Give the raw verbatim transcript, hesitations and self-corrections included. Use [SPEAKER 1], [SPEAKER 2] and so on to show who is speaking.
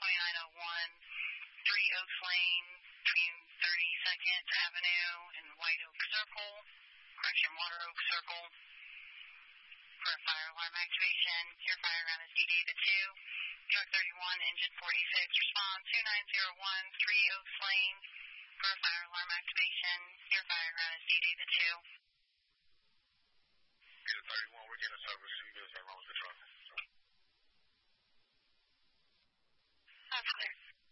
[SPEAKER 1] twenty-nine oh one, three Oaks Lane, between thirty-second Avenue and White Oak Circle, correction, Water Oak Circle, for a fire alarm activation. Your fire ground is D David two. Truck thirty-one, engine forty-six, respond two nine zero one, three Oaks Lane, for a fire alarm activation. Your fire ground is D David two.
[SPEAKER 2] thirty-one, we're getting a service. You guys are wrong with the truck.